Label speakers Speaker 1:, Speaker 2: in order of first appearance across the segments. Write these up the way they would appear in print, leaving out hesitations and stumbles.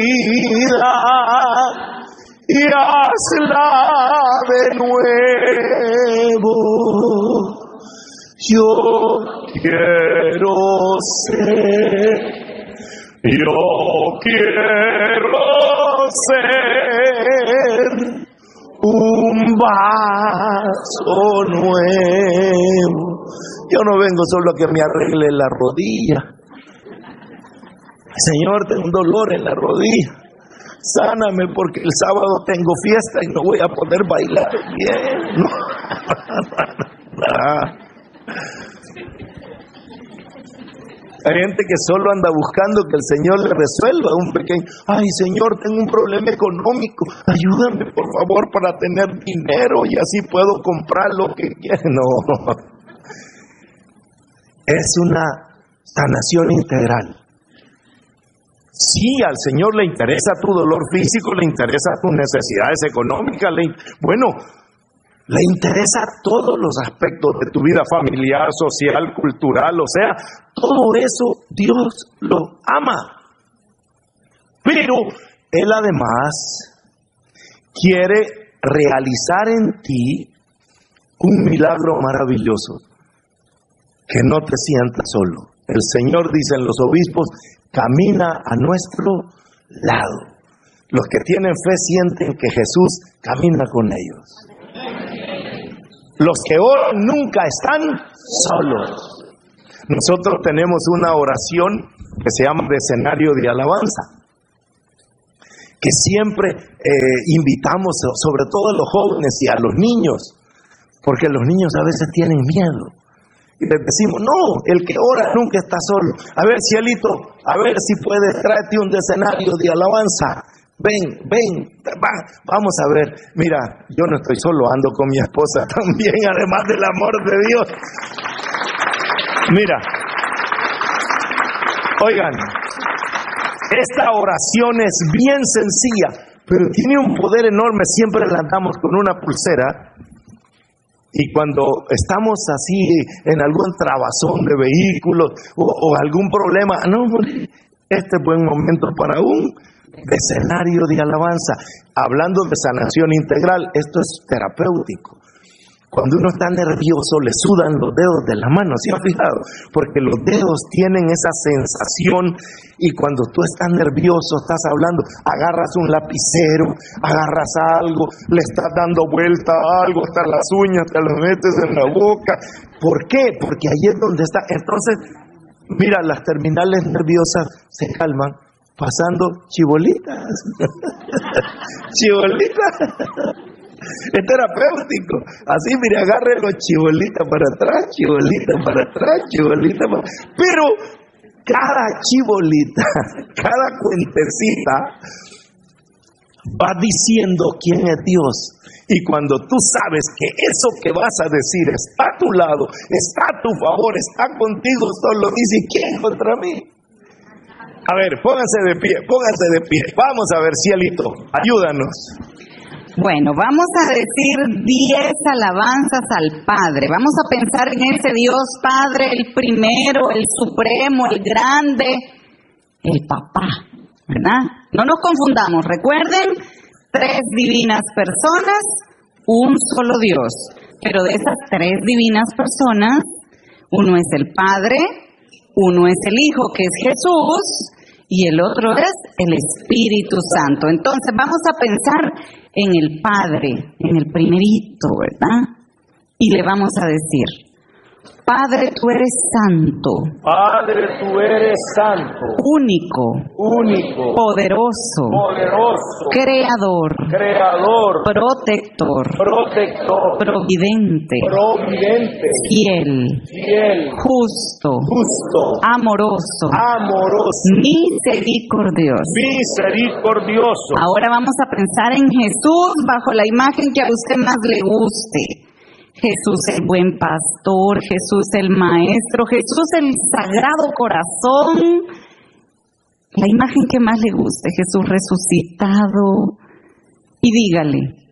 Speaker 1: vida y hazla de nuevo. Yo quiero ser, yo quiero ser un vaso nuevo. Yo no vengo solo a que me arregle la rodilla. Señor, tengo un dolor en la rodilla. Sáname porque el sábado tengo fiesta y no voy a poder bailar bien. No. Hay gente que solo anda buscando que el Señor le resuelva un pequeño. Ay, Señor, tengo un problema económico. Ayúdame, por favor, para tener dinero y así puedo comprar lo que quiera. No. Es una sanación integral. Sí, al Señor le interesa tu dolor físico, le interesa tus necesidades económicas, le interesa todos los aspectos de tu vida familiar, social, cultural, o sea, todo eso Dios lo ama. Pero Él además quiere realizar en ti un milagro maravilloso, que no te sientas solo. El Señor, dicen los obispos, camina a nuestro lado. Los que tienen fe sienten que Jesús camina con ellos. Los que oran nunca están solos. Nosotros tenemos una oración que se llama de escenario de alabanza, que siempre invitamos sobre todo a los jóvenes y a los niños, porque los niños a veces tienen miedo. Y les decimos, no, el que ora nunca está solo. A ver, cielito, a ver si puedes, tráete un escenario de alabanza. Ven, vamos a ver. Mira, yo no estoy solo, ando con mi esposa también, además del amor de Dios. Mira, oigan, esta oración es bien sencilla, pero tiene un poder enorme. Siempre la andamos con una pulsera. Y cuando estamos así en algún trabazón de vehículos o algún problema, no, este es buen momento para un escenario de alabanza. Hablando de sanación integral, esto es terapéutico. Cuando uno está nervioso, le sudan los dedos de la mano, ¿sí han fijado? Porque los dedos tienen esa sensación, y cuando tú estás nervioso, estás hablando, agarras un lapicero, agarras algo, le estás dando vuelta a algo, hasta las uñas te las metes en la boca. ¿Por qué? Porque ahí es donde está. Entonces, mira, las terminales nerviosas se calman pasando chibolitas. Chibolitas. Es terapéutico. Así, mire, agarre los chibolitas para atrás, chibolita para atrás, chibolita para atrás. Pero cada chibolita, cada cuentecita va diciendo quién es Dios. Y cuando tú sabes que eso que vas a decir está a tu lado, está a tu favor, está contigo, solo dice, ¿quién contra mí? A ver, pónganse de pie. Vamos a ver, cielito, ayúdanos.
Speaker 2: Bueno, vamos a decir 10 alabanzas al Padre. Vamos a pensar en ese Dios Padre, el primero, el supremo, el grande, el papá, ¿verdad? No nos confundamos, recuerden, 3 divinas personas, un solo Dios. Pero de esas 3 divinas personas, uno es el Padre, uno es el Hijo, que es Jesús, y el otro es el Espíritu Santo. Entonces vamos a pensar en el Padre, en el primerito, ¿verdad? Y le vamos a decir, Padre, tú eres santo.
Speaker 1: Padre, tú eres santo.
Speaker 2: Único. Poderoso. Creador. Protector. Providente. Fiel. Justo. Amoroso. Misericordioso. Ahora vamos a pensar en Jesús bajo la imagen que a usted más le guste. Jesús el buen pastor, Jesús el maestro, Jesús el sagrado corazón, la imagen que más le guste, Jesús resucitado. Y dígale,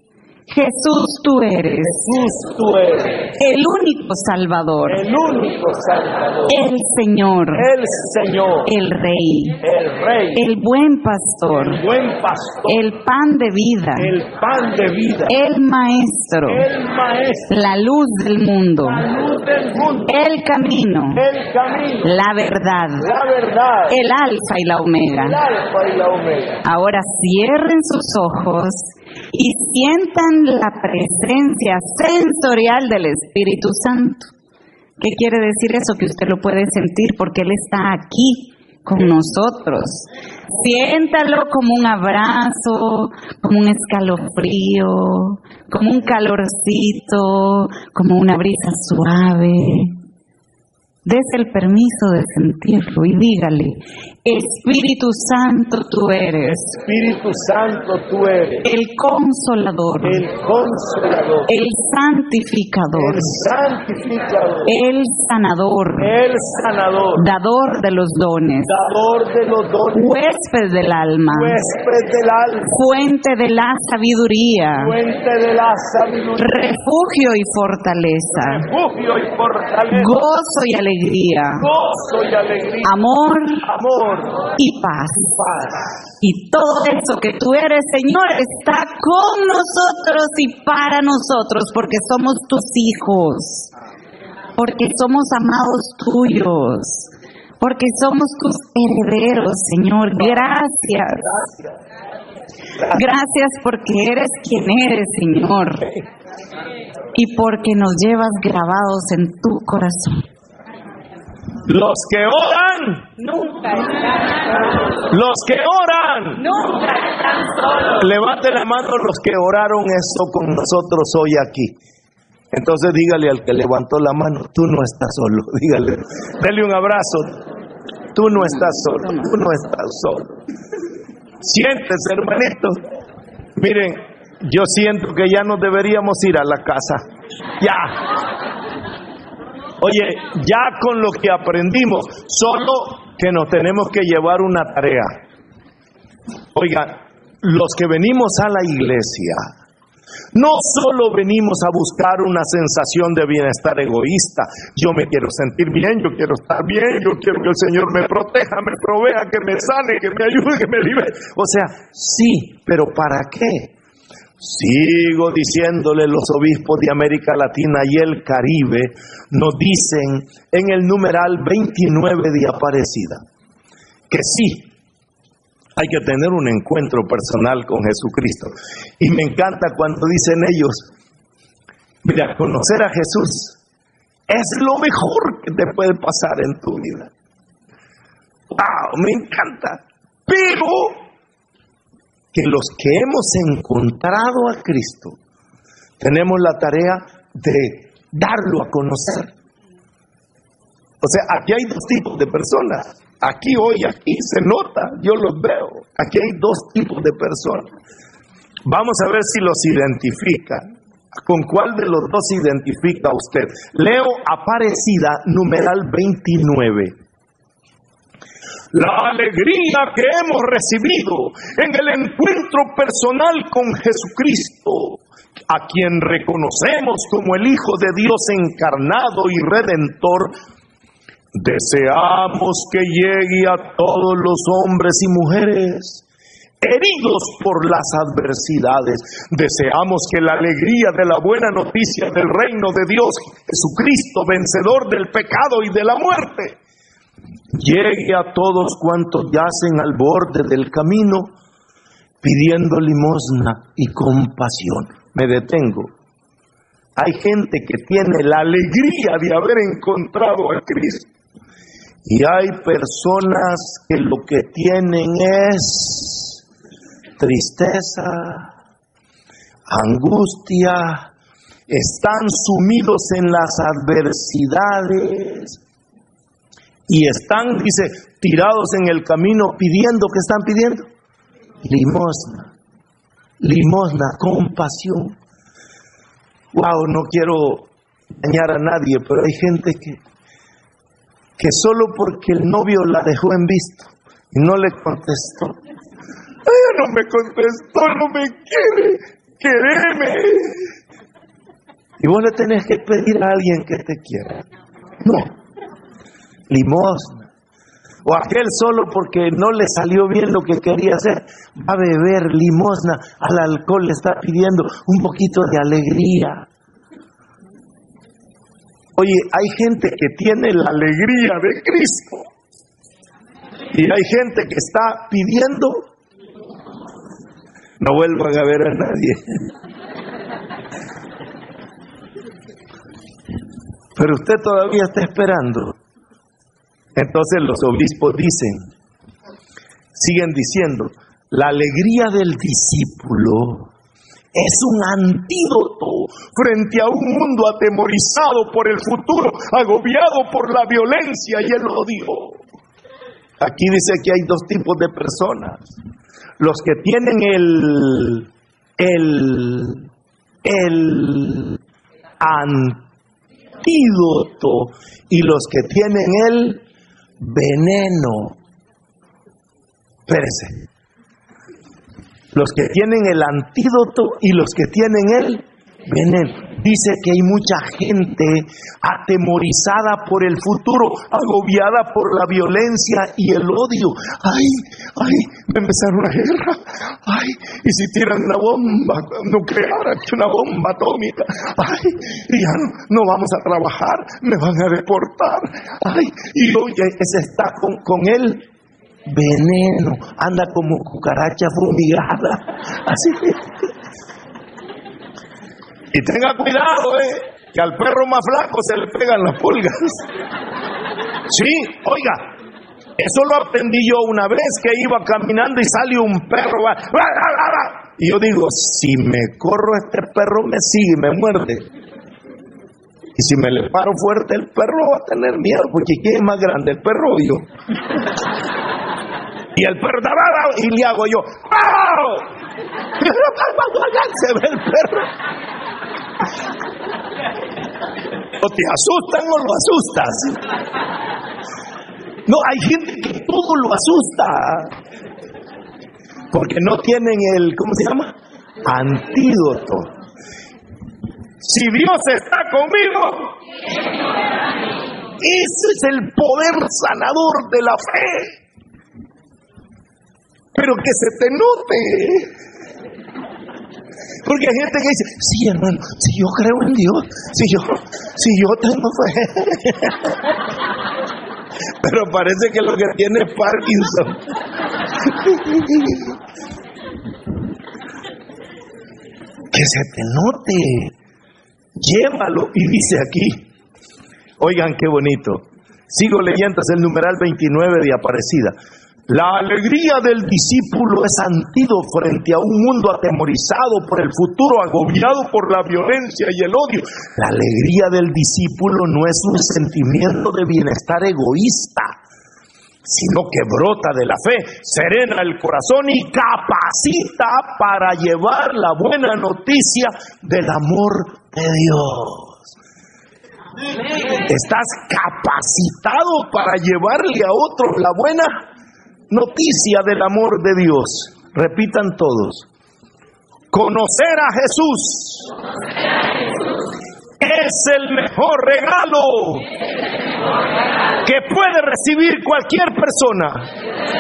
Speaker 2: Jesús, tú eres.
Speaker 1: Jesús, tú eres
Speaker 2: el único Salvador.
Speaker 1: el único Salvador,
Speaker 2: El Señor.
Speaker 1: el Señor,
Speaker 2: El Rey.
Speaker 1: el Rey,
Speaker 2: El buen pastor.
Speaker 1: el buen pastor,
Speaker 2: El pan de vida.
Speaker 1: el pan de vida,
Speaker 2: El maestro.
Speaker 1: el maestro,
Speaker 2: La luz del mundo.
Speaker 1: la luz del mundo,
Speaker 2: El camino.
Speaker 1: el camino,
Speaker 2: La verdad.
Speaker 1: la verdad,
Speaker 2: El alfa y la
Speaker 1: el
Speaker 2: omega.
Speaker 1: alfa y la omega.
Speaker 2: Ahora cierren sus ojos y sientan la presencia sensorial del Espíritu Santo. ¿Qué quiere decir eso? Que usted lo puede sentir porque Él está aquí con nosotros. Siéntalo como un abrazo, como un escalofrío, como un calorcito, como una brisa suave. Dese el permiso de sentirlo y dígale: Espíritu Santo, tú eres
Speaker 1: Espíritu Santo, tú eres
Speaker 2: el consolador,
Speaker 1: el consolador,
Speaker 2: el santificador,
Speaker 1: el santificador,
Speaker 2: el sanador,
Speaker 1: el sanador,
Speaker 2: dador de los dones,
Speaker 1: dador de los dones,
Speaker 2: huésped del alma,
Speaker 1: huésped del alma,
Speaker 2: fuente de la sabiduría,
Speaker 1: fuente de la sabiduría,
Speaker 2: refugio y fortaleza,
Speaker 1: refugio y fortaleza,
Speaker 2: gozo y alegría,
Speaker 1: gozo y alegría,
Speaker 2: amor
Speaker 1: amor
Speaker 2: y paz.
Speaker 1: y paz.
Speaker 2: Y todo eso que tú eres, Señor, está con nosotros y para nosotros, porque somos tus hijos, porque somos amados tuyos, porque somos tus herederos, Señor. Gracias. Gracias porque eres quien eres, Señor, y porque nos llevas grabados en tu corazón.
Speaker 1: Los que oran,
Speaker 2: Nunca están
Speaker 1: los que oran,
Speaker 2: nunca están solos.
Speaker 1: levante la mano los que oraron eso con nosotros hoy aquí. Entonces dígale al que levantó la mano: tú no estás solo. Dígale, dele un abrazo. Tú no estás solo, tú no estás solo. Siéntese, hermanito. Miren, yo siento que ya no deberíamos ir a la casa. Ya. Oye, ya con lo que aprendimos, solo que nos tenemos que llevar una tarea. Oigan, los que venimos a la iglesia, no solo venimos a buscar una sensación de bienestar egoísta. Yo me quiero sentir bien, yo quiero estar bien, yo quiero que el Señor me proteja, me provea, que me sane, que me ayude, que me libere. O sea, sí, pero ¿para qué? Sigo diciéndole, los obispos de América Latina y el Caribe nos dicen en el numeral 29 de Aparecida que sí, hay que tener un encuentro personal con Jesucristo. Y me encanta cuando dicen ellos: mira, conocer a Jesús es lo mejor que te puede pasar en tu vida. ¡Wow! Me encanta. Pero que los que hemos encontrado a Cristo tenemos la tarea de darlo a conocer. O sea, aquí hay dos tipos de personas. Aquí hoy, aquí se nota, yo los veo. Aquí hay dos tipos de personas. Vamos a ver si los identifica. ¿Con cuál de los dos identifica usted? Leo Aparecida, numeral 29. La alegría que hemos recibido en el encuentro personal con Jesucristo, a quien reconocemos como el Hijo de Dios encarnado y redentor, deseamos que llegue a todos los hombres y mujeres heridos por las adversidades. Deseamos que la alegría de la buena noticia del reino de Dios, Jesucristo, vencedor del pecado y de la muerte, llegue a todos cuantos yacen al borde del camino pidiendo limosna y compasión. Me detengo. Hay gente que tiene la alegría de haber encontrado a Cristo, y hay personas que lo que tienen es tristeza, angustia, están sumidos en las adversidades y están, dice, tirados en el camino pidiendo. ¿Qué están pidiendo? Limosna, limosna, compasión. Wow, no quiero dañar a nadie, pero hay gente que solo porque el novio la dejó en visto y no le contestó. Ella no me contestó, no me quiere. quereme. Y vos le tenés que pedir a alguien que te quiera. No, limosna. O aquel solo porque no le salió bien lo que quería hacer, va a beber limosna, al alcohol le está pidiendo un poquito de alegría. Oye, hay gente que tiene la alegría de Cristo y hay gente que está pidiendo, no vuelvan a ver a nadie. Pero usted todavía está esperando. Entonces los obispos siguen diciendo, la alegría del discípulo es un antídoto frente a un mundo atemorizado por el futuro, agobiado por la violencia y el odio. Aquí dice que hay dos tipos de personas. Los que tienen el antídoto y los que tienen el veneno. Espérese. Los que tienen el antídoto y los que tienen el veneno. Dice que hay mucha gente atemorizada por el futuro, agobiada por la violencia y el odio. Ay, va a empezar una guerra. Ay, y si tiran una bomba nuclear, una bomba atómica. Ay, y ya no vamos a trabajar, me van a deportar. Ay, y oye, ese está con él. Veneno, anda como cucaracha fumigada, así. Y tenga cuidado, que al perro más flaco se le pegan las pulgas. Sí, oiga, eso lo aprendí yo una vez que iba caminando y sale un perro. Y yo digo, si me corro este perro me sigue, me muerde. Y si me le paro fuerte el perro va a tener miedo, porque ¿quién es más grande, el perro o yo? Y el perro, y le hago yo, ¡oh! Se ve el perro. O te asustan o lo asustas. No, hay gente que todo lo asusta. Porque no tienen el, ¿cómo se llama? Antídoto. Si Dios está conmigo, ese es el poder sanador de la fe. Pero que se te note. Porque hay gente que dice, sí, hermano, si yo creo en Dios, si yo tengo fe. Pero parece que lo que tiene es Parkinson. Que se te note. Llévalo. Y dice aquí, oigan qué bonito. Sigo leyendo, es el numeral 29 de Aparecida. La alegría del discípulo es antídoto frente a un mundo atemorizado por el futuro, agobiado por la violencia y el odio. La alegría del discípulo no es un sentimiento de bienestar egoísta, sino que brota de la fe, serena el corazón y capacita para llevar la buena noticia del amor de Dios. Estás capacitado para llevarle a otros la buena noticia del amor de Dios. Repitan todos. Conocer a Jesús es el mejor regalo que puede recibir cualquier persona.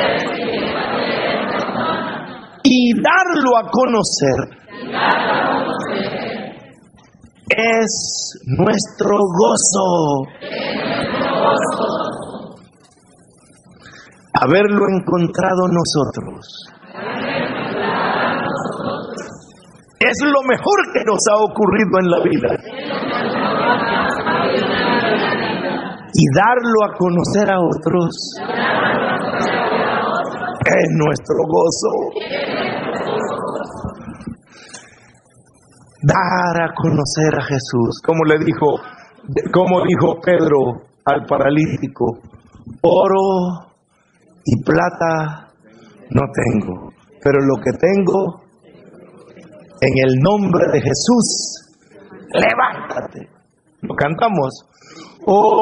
Speaker 1: Y darlo a conocer es nuestro gozo. Haberlo encontrado nosotros es lo mejor que nos ha ocurrido en la vida. Y darlo a conocer a otros es nuestro gozo. Dar a conocer a Jesús, como dijo Pedro al paralítico, oro y plata no tengo, pero lo que tengo, en el nombre de Jesús, levántate. Lo cantamos. Oh,